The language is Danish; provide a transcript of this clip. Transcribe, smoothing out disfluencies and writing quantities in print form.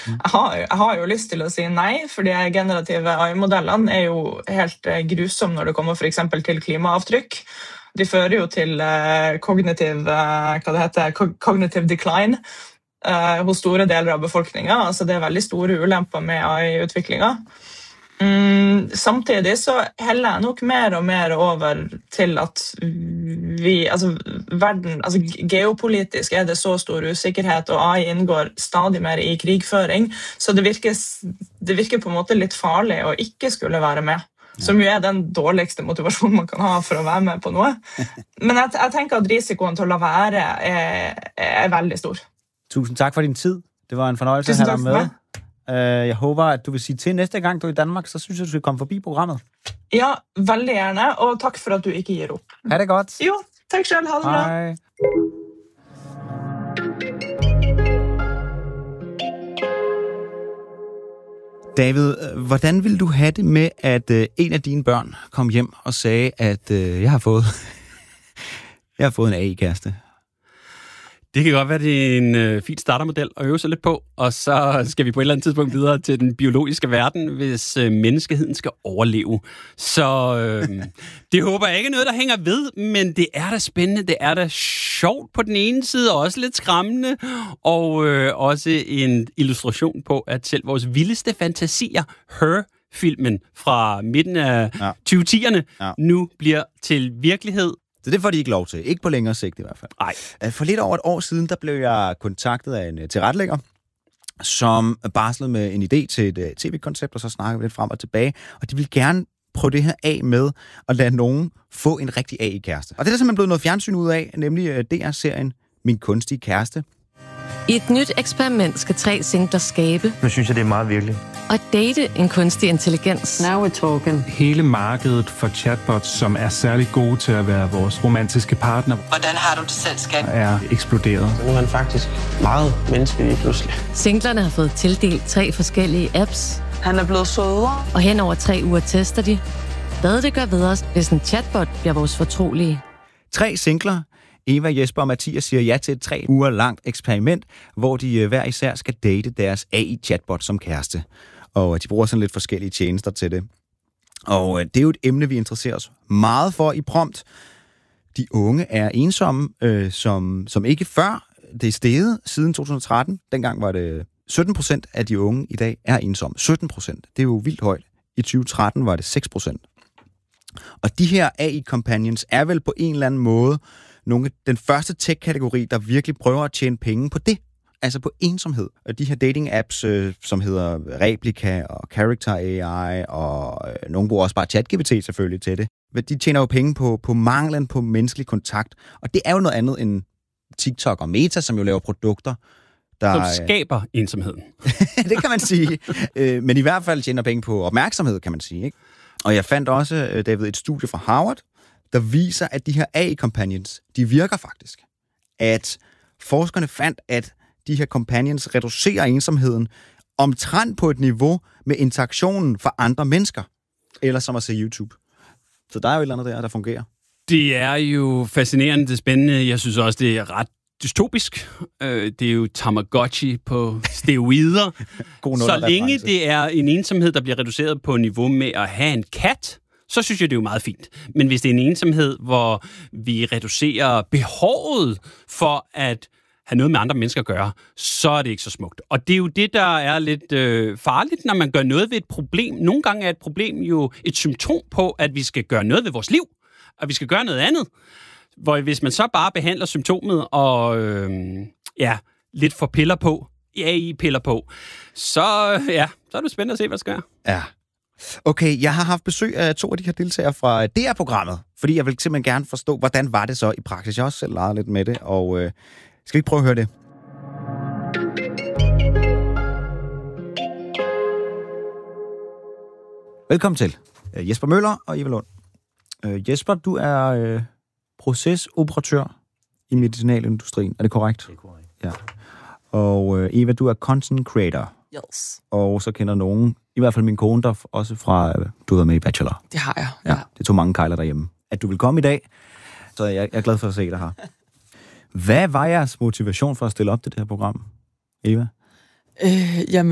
Jeg har jo lyst til å si nei, for de generative AI-modellene er jo helt grusomme når det kommer for eksempel til klimaavtrykk. De fører jo til cognitive decline hos store deler av befolkningen. Altså det er veldig store ulemper med AI-utviklinga. Samtidig så heller jeg nok mer og mer over til at geopolitisk er det så stor usikkerhet, og AI inngår stadig mer i krigføring, så det virker på en måte litt farlig å ikke skulle være med, som jo er den dårligste motivasjonen man kan ha for å være med på noe. Men jeg tenker at risikoen til å la være er veldig stor. Tusind tak for din tid. Det var en fornøjelse at have dig med. Jeg håber, at du vil sige til næste gang, du er i Danmark, så synes jeg, du skal komme forbi programmet. Ja, veldig gjerne, og takk for at du ikke gir opp. Ha' det godt. Jo, takk selv, ha det bra. Hej. David, hvordan vil du have det med, at en af dine børn kom hjem og sagde, at jeg har fået en AI-kæreste? Det kan godt være, det er en fin startermodel at øve sig lidt på, og så skal vi på et eller andet tidspunkt videre til den biologiske verden, hvis menneskeheden skal overleve. Så det håber jeg ikke er noget, der hænger ved, men det er da spændende, det er da sjovt på den ene side, og også lidt skræmmende, og også en illustration på, at selv vores vildeste fantasier, Her-filmen fra midten af 2010'erne, nu bliver til virkelighed. Så det får de ikke lov til. Ikke på længere sigt i hvert fald. Nej. For lidt over et år siden, der blev jeg kontaktet af en tilrettelægger, som barslede med en idé til et tv-koncept, og så snakkede vi lidt frem og tilbage. Og de ville gerne prøve det her af med at lade nogen få en rigtig AI-kæreste. Og det er der simpelthen blevet noget fjernsyn ud af, nemlig DR-serien Min kunstige kæreste. I et nyt eksperiment skal 3 singler skabe. Nu synes jeg, det er meget virkelig. Og date en kunstig intelligens. Now we're talking. Hele markedet for chatbots, som er særlig gode til at være vores romantiske partner. Hvordan har du det selv, skat? Er eksploderet. Nu er han faktisk meget menneskelig pludselig. Singlerne har fået tildelt 3 forskellige apps. Han er blevet sødere. Og hen over 3 uger tester de, hvad det gør ved os, hvis en chatbot bliver vores fortrolige. 3 singler. Eva, Jesper og Mathias siger ja til et 3 uger langt eksperiment, hvor de hver især skal date deres AI-chatbot som kæreste. Og de bruger sådan lidt forskellige tjenester til det. Og det er jo et emne, vi interesserer os meget for i Prompt. De unge er ensomme, som ikke før. Det er steget siden 2013. Dengang var det 17% af de unge i dag er ensomme. 17%. Det er jo vildt højt. I 2013 var det 6%. Og de her AI-companions er vel på en eller anden måde den første tech-kategori, der virkelig prøver at tjene penge på det. Altså på ensomhed. Og de her dating-apps, som hedder Replika og Character AI, og nogle bruger også bare ChatGPT selvfølgelig til det. De tjener jo penge på manglen på menneskelig kontakt. Og det er jo noget andet end TikTok og Meta, som jo laver produkter, som skaber ensomheden. Det kan man sige. Men i hvert fald tjener penge på opmærksomhed, kan man sige. Ikke? Og jeg fandt også, David, et studie fra Harvard, der viser, at de her AI-companions, de virker faktisk. At forskerne fandt, at de her companions reducerer ensomheden omtrent på et niveau med interaktionen for andre mennesker. Eller som at se YouTube. Så der er jo et eller andet der fungerer. Det er jo fascinerende, det er spændende. Jeg synes også, det er ret dystopisk. Det er jo Tamagotchi på steroider. Så længe det er en ensomhed, der bliver reduceret på niveau med at have en kat, så synes jeg, det er jo meget fint. Men hvis det er en ensomhed, hvor vi reducerer behovet for at have noget med andre mennesker at gøre, så er det ikke så smukt. Og det er jo det, der er lidt farligt, når man gør noget ved et problem. Nogle gange er et problem jo et symptom på, at vi skal gøre noget ved vores liv, og vi skal gøre noget andet. Hvor hvis man så bare behandler symptomet og lidt får piller på, AI-piller på, så er det spændende at se, hvad der sker. Ja. Okay, jeg har haft besøg af 2 af de her deltagere fra DR-programmet, fordi jeg vil simpelthen gerne forstå, hvordan var det så i praksis. Jeg har også selv leget lidt med det, og skal vi ikke prøve at høre det? Velkommen til Jesper Møller og Eva Lund. Jesper, du er procesoperatør i medicinalindustrien. Er det korrekt? Det er korrekt. Ja. Og Eva, du er content creator. Yes. Og så kender nogen, i hvert fald min kone, der også fra, du var med i Bachelor. Det har jeg, ja. Det tog mange kejler derhjemme. At du vil komme i dag, så jeg er glad for at se dig her. Hvad var jeres motivation for at stille op til det her program, Eva? Jamen,